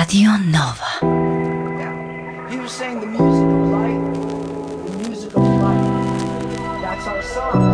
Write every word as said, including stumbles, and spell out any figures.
Radio Nova. He was saying the music of light, the music of life. That's our song.